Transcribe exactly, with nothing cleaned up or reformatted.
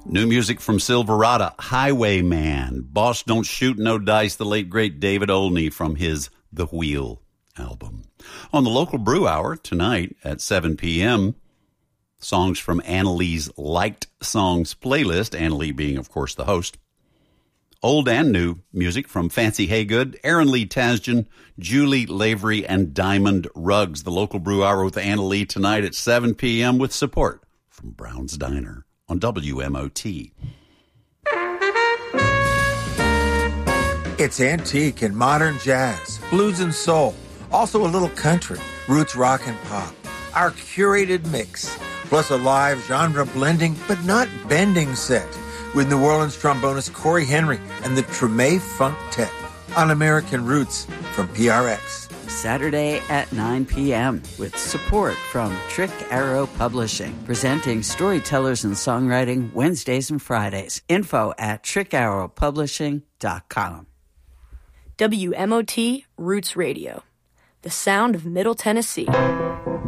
New music from Silverado, Highwayman. Boss Don't Shoot No Dice, the late, great David Olney from his The Wheel album. On the local brew hour tonight at seven p.m., songs from Annalee's Liked Songs playlist, Annalee being, of course, the host. Old and new music from Fancy Haygood, Aaron Lee Tasjan, Julie Lavery, and Diamond Ruggs. The local brew hour with Annalee tonight at seven p.m. with support from Brown's Diner on W M O T. It's antique and modern jazz, blues and soul, also a little country, roots rock and pop. Our curated mix, plus a live genre blending but not bending set with New Orleans trombonist Corey Henry and the Treme Funktet on American Roots from P R X. Saturday at nine p.m. with support from Trick Arrow Publishing, presenting storytellers and songwriting Wednesdays and Fridays. Info at trick arrow publishing dot com. W M O T Roots Radio, the sound of Middle Tennessee.